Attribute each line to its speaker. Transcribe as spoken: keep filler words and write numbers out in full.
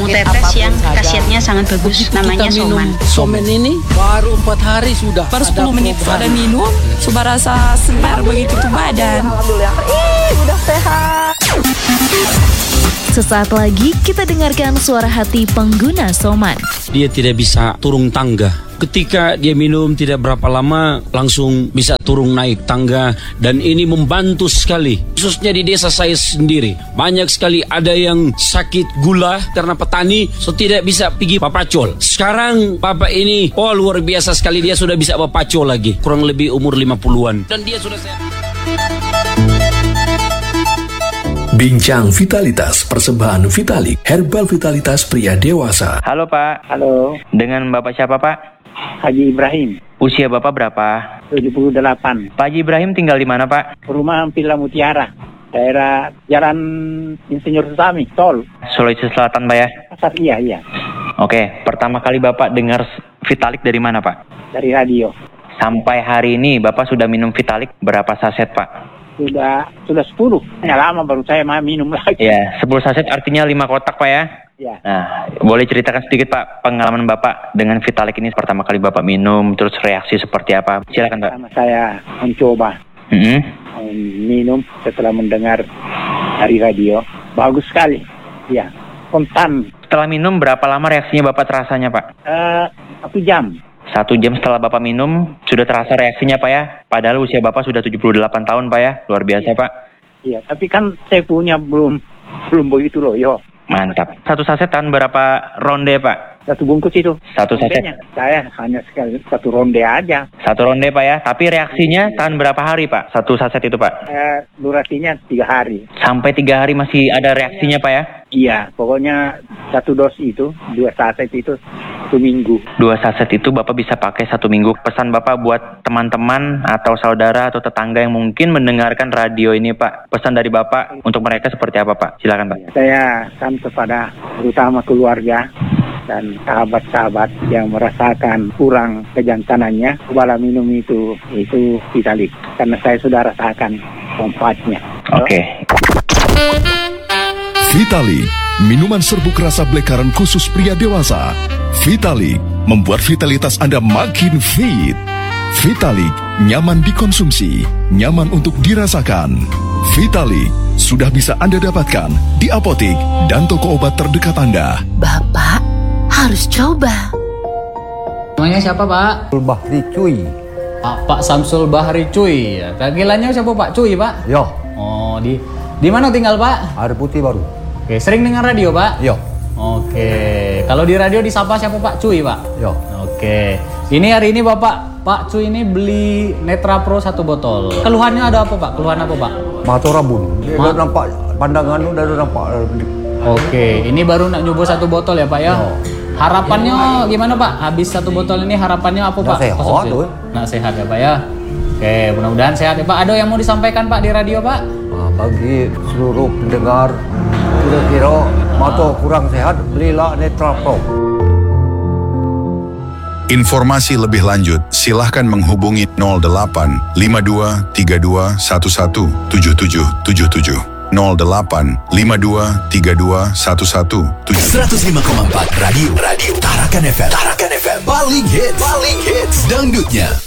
Speaker 1: tetes yang khasiatnya sangat bagus.
Speaker 2: Begitu
Speaker 1: Namanya
Speaker 2: kita minum
Speaker 1: Soman.
Speaker 2: Soman ini baru empat hari sudah.
Speaker 3: Baru sepuluh menit
Speaker 2: perubahan.
Speaker 3: sudah minum, sudah rasa segar begitu tuh badan.
Speaker 4: Alhamdulillah, ih udah sehat.
Speaker 5: Sesaat lagi kita dengarkan suara hati pengguna Soman.
Speaker 6: Dia tidak bisa turun tangga. Ketika dia minum tidak berapa lama langsung bisa turun naik tangga. Dan ini membantu sekali. Khususnya di desa saya sendiri. Banyak sekali ada yang sakit gula karena petani, so tidak bisa pergi papacol. Sekarang bapak ini, oh luar biasa sekali, dia sudah bisa papacol lagi. Kurang lebih umur lima puluhan. Dan dia sudah sehat.
Speaker 7: Bincang Vitalitas persembahan Vitalik Herbal Vitalitas pria dewasa.
Speaker 8: Halo Pak.
Speaker 9: Halo.
Speaker 8: Dengan Bapak siapa Pak?
Speaker 9: Haji Ibrahim.
Speaker 8: Usia Bapak berapa?
Speaker 9: tujuh puluh delapan.
Speaker 8: Pak Haji Ibrahim tinggal di mana Pak?
Speaker 9: Perumahan Villa Mutiara, daerah Jalan Insinyur Susami, Tol.
Speaker 8: Sulawesi Selatan Pak ya?
Speaker 9: Pasar, iya, iya.
Speaker 8: Oke, pertama kali Bapak dengar Vitalik dari mana Pak?
Speaker 9: Dari radio.
Speaker 8: Sampai hari ini Bapak sudah minum Vitalik berapa saset Pak?
Speaker 9: Sudah sudah sepuluh. Ya lama baru saya mau minum lagi.
Speaker 8: Ya, sepuluh saset artinya lima kotak Pak ya?
Speaker 9: Ya.
Speaker 8: Nah, boleh ceritakan sedikit Pak pengalaman Bapak dengan Vitalik ini pertama kali Bapak minum, terus reaksi seperti apa? Silakan Pak.
Speaker 9: Sama saya mencoba
Speaker 8: Mm-hmm.
Speaker 9: minum setelah mendengar dari radio. Bagus sekali. Ya, spontan.
Speaker 8: Setelah minum berapa lama reaksinya Bapak terasanya Pak?
Speaker 9: Eh, satu jam.
Speaker 8: Satu jam setelah Bapak minum, sudah terasa reaksinya Pak ya? Padahal usia Bapak sudah tujuh puluh delapan tahun Pak ya? Luar biasa
Speaker 9: Iya.
Speaker 8: Pak.
Speaker 9: Iya, tapi kan saya punya belum belum begitu loh, yo.
Speaker 8: Mantap. Satu saset tahan berapa ronde Pak?
Speaker 9: Satu bungkus itu.
Speaker 8: Satu saset?
Speaker 9: Rondenya, saya hanya sekali satu ronde aja.
Speaker 8: Satu ronde Pak ya? Tapi reaksinya tahan berapa hari Pak? Satu saset itu Pak?
Speaker 9: Eh, durasinya tiga hari.
Speaker 8: Sampai tiga hari masih ada reaksinya Pak ya?
Speaker 9: Iya, pokoknya satu dos itu, dua saset itu satu minggu.
Speaker 8: Dua saset itu Bapak bisa pakai satu minggu. Pesan Bapak buat teman-teman atau saudara atau tetangga yang mungkin mendengarkan radio ini Pak. Pesan dari Bapak untuk mereka seperti apa Pak? Silakan Pak.
Speaker 9: Saya kan kepada terutama keluarga dan sahabat-sahabat yang merasakan kurang kejantanannya, cobalah minum itu, itu Vitalik. Karena saya sudah rasakan manfaatnya.
Speaker 8: Oke. Okay.
Speaker 7: Vitalik, minuman serbuk rasa blackcurrant khusus pria dewasa. Vitalik membuat vitalitas Anda makin fit. Vitalik nyaman dikonsumsi, nyaman untuk dirasakan. Vitalik sudah bisa Anda dapatkan di apotik dan toko obat terdekat Anda.
Speaker 5: Bapak harus coba.
Speaker 10: Namanya siapa Pak?
Speaker 11: Bahri Cuy.
Speaker 10: Pak, Pak Samsul Bahri Cuy. Panggilannya siapa Pak? Cuy Pak?
Speaker 11: Yo.
Speaker 10: Oh, di di mana tinggal Pak?
Speaker 11: Air Putih Baru.
Speaker 10: Oke, sering dengar radio Pak?
Speaker 11: Yo.
Speaker 10: Oke, kalau di radio disapa siapa Pak? Cuy Pak?
Speaker 11: Yo.
Speaker 10: Oke, ini hari ini Bapak, Pak Cuy ini beli Netra Pro satu botol. Keluhannya ada apa Pak? Keluhan apa Pak?
Speaker 11: Mata rabun. Dia
Speaker 10: Ma-
Speaker 11: udah nampak pandangan udah nampak.
Speaker 10: Oke, ini baru nak nyoba satu botol ya Pak ya?
Speaker 11: Yo.
Speaker 10: Harapannya gimana Pak? Habis satu botol ini harapannya apa
Speaker 11: Nak
Speaker 10: Pak?
Speaker 11: sehat,
Speaker 10: Konsumsi.
Speaker 11: tuh.
Speaker 10: Nak sehat ya Pak ya? Oke, mudah-mudahan sehat ya Pak. Ada yang mau disampaikan Pak di radio Pak?
Speaker 11: Nah, bagi seluruh pendengar, kira-kira mata kurang sehat, belilah Netra Pro.
Speaker 12: Informasi lebih lanjut, silahkan menghubungi nol delapan lima dua tiga dua satu satu tujuh tujuh tujuh tujuh nol delapan lima dua tiga dua satu satu tujuh.
Speaker 7: seratus lima koma empat Radio Radio Tarakan F M. Tarakan F M paling hits, paling hits dangdutnya.